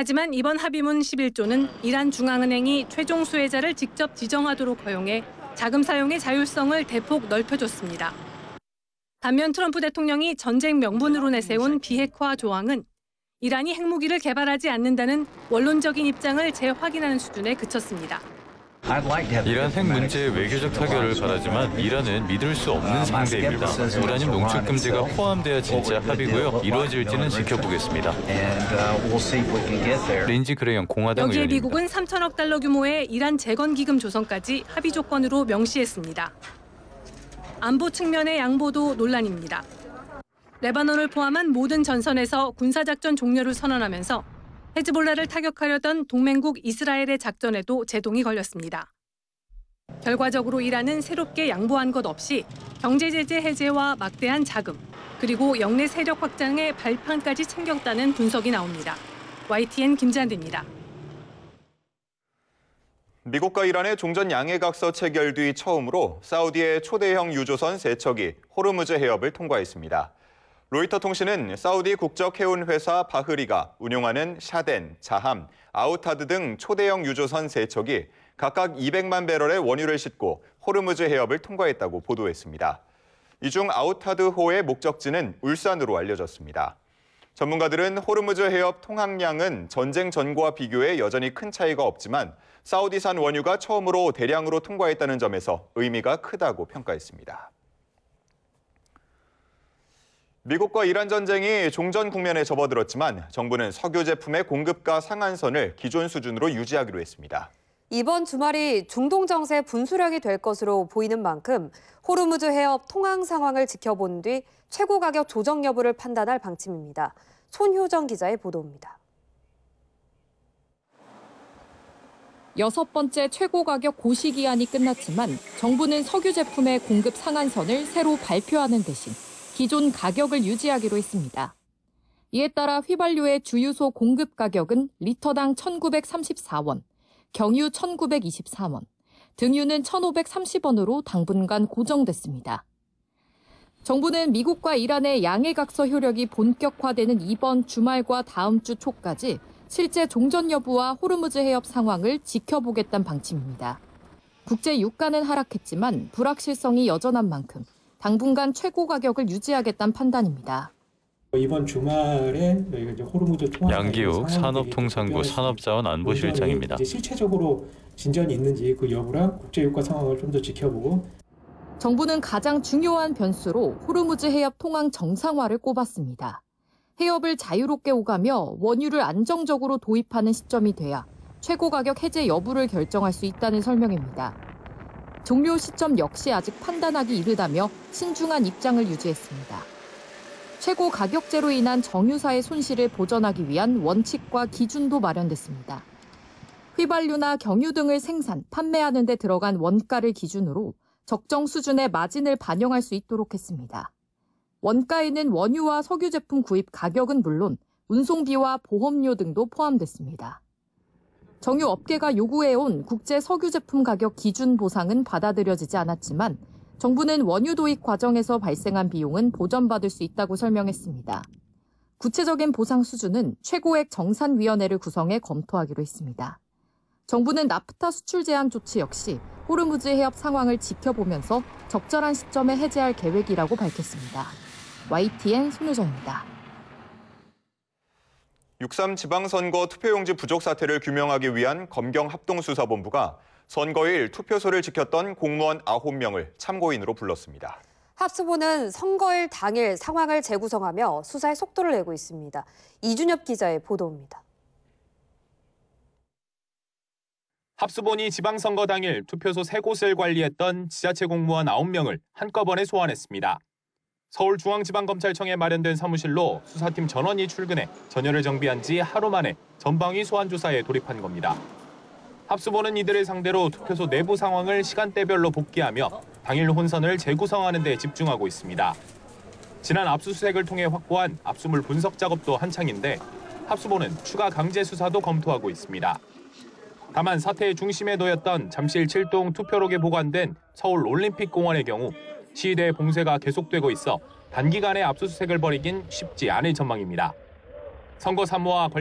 하지만 이번 합의문 11조는 이란 중앙은행이 최종 수혜자를 직접 지정하도록 허용해 자금 사용의 자율성을 대폭 넓혀줬습니다. 반면 트럼프 대통령이 전쟁 명분으로 내세운 비핵화 조항은 이란이 핵무기를 개발하지 않는다는 원론적인 입장을 재확인하는 수준에 그쳤습니다. 이란 핵 문제의 외교적 타결을 바라지만 이란은 믿을 수 없는 상대입니다. 우라늄 농축 금지가 포함돼야 진짜 합의고요. 이루어질지는 지켜보겠습니다. 린지 그레이엄 공화당 여기에 의원입니다. 미국은 3천억 달러 규모의 이란 재건 기금 조성까지 합의 조건으로 명시했습니다. 안보 측면의 양보도 논란입니다. 레바논을 포함한 모든 전선에서 군사작전 종료를 선언하면서 헤즈볼라를 타격하려던 동맹국 이스라엘의 작전에도 제동이 걸렸습니다. 결과적으로 이란은 새롭게 양보한 것 없이 경제제재 해제와 막대한 자금, 그리고 영내 세력 확장의 발판까지 챙겼다는 분석이 나옵니다. YTN 김지한입니다. 미국과 이란의 종전 양해각서 체결 뒤 처음으로 사우디의 초대형 유조선 3척이 호르무즈 해협을 통과했습니다. 로이터 통신은 사우디 국적 해운 회사 바흐리가 운용하는 샤덴, 자함, 아우타드 등 초대형 유조선 3척이 각각 200만 배럴의 원유를 싣고 호르무즈 해협을 통과했다고 보도했습니다. 이 중 아우타드호의 목적지는 울산으로 알려졌습니다. 전문가들은 호르무즈 해협 통항량은 전쟁 전과 비교해 여전히 큰 차이가 없지만 사우디산 원유가 처음으로 대량으로 통과했다는 점에서 의미가 크다고 평가했습니다. 미국과 이란 전쟁이 종전 국면에 접어들었지만 정부는 석유 제품의 공급가 상한선을 기존 수준으로 유지하기로 했습니다. 이번 주말이 중동 정세 분수령이 될 것으로 보이는 만큼 호르무즈 해협 통항 상황을 지켜본 뒤 최고 가격 조정 여부를 판단할 방침입니다. 손효정 기자의 보도입니다. 6번째 최고 가격 고시 기한이 끝났지만 정부는 석유 제품의 공급 상한선을 새로 발표하는 대신 기존 가격을 유지하기로 했습니다. 이에 따라 휘발유의 주유소 공급 가격은 리터당 1,934원, 경유 1,924원, 등유는 1,530원으로 당분간 고정됐습니다. 정부는 미국과 이란의 양해각서 효력이 본격화되는 이번 주말과 다음 주 초까지 실제 종전 여부와 호르무즈 해협 상황을 지켜보겠다는 방침입니다. 국제 유가는 하락했지만 불확실성이 여전한 만큼 당분간 최고 가격을 유지하겠다는 판단입니다. 이번 주말에 이제 호르무즈 통화 양기욱 산업통상부 산업자원안보실장입니다. 실체적으로 진전이 있는지 그 여부랑 국제 유가 상황을 좀 더 지켜보고 정부는 가장 중요한 변수로 호르무즈 해협 통항 정상화를 꼽았습니다. 해협을 자유롭게 오가며 원유를 안정적으로 도입하는 시점이 돼야 최고 가격 해제 여부를 결정할 수 있다는 설명입니다. 종료 시점 역시 아직 판단하기 이르다며 신중한 입장을 유지했습니다. 최고 가격제로 인한 정유사의 손실을 보전하기 위한 원칙과 기준도 마련됐습니다. 휘발유나 경유 등을 생산, 판매하는 데 들어간 원가를 기준으로 적정 수준의 마진을 반영할 수 있도록 했습니다. 원가에는 원유와 석유 제품 구입 가격은 물론 운송비와 보험료 등도 포함됐습니다. 정유 업계가 요구해온 국제 석유 제품 가격 기준 보상은 받아들여지지 않았지만 정부는 원유 도입 과정에서 발생한 비용은 보전받을 수 있다고 설명했습니다. 구체적인 보상 수준은 최고액 정산위원회를 구성해 검토하기로 했습니다. 정부는 나프타 수출 제한 조치 역시 호르무즈 해협 상황을 지켜보면서 적절한 시점에 해제할 계획이라고 밝혔습니다. YTN 손효정입니다. 6.3 지방선거 투표용지 부족 사태를 규명하기 위한 검경합동수사본부가 선거일 투표소를 지켰던 공무원 9명을 참고인으로 불렀습니다. 합수본은 선거일 당일 상황을 재구성하며 수사에 속도를 내고 있습니다. 이준엽 기자의 보도입니다. 합수본이 지방선거 당일 투표소 3곳을 관리했던 지자체 공무원 9명을 한꺼번에 소환했습니다. 서울중앙지방검찰청에 마련된 사무실로 수사팀 전원이 출근해 전열을 정비한 지 하루 만에 전방위 소환 조사에 돌입한 겁니다. 합수본은 이들을 상대로 투표소 내부 상황을 시간대별로 복귀하며 당일 혼선을 재구성하는 데 집중하고 있습니다. 지난 압수수색을 통해 확보한 압수물 분석 작업도 한창인데 합수본은 추가 강제 수사도 검토하고 있습니다. 다만 사태의 중심에 놓였던 잠실 7동 투표록에 보관된 서울 올림픽공원의 경우 시위대 봉쇄가 계속되고 있어 단기간에 압수수색을 벌이긴 쉽지 않을 전망입니다. 선거 사무와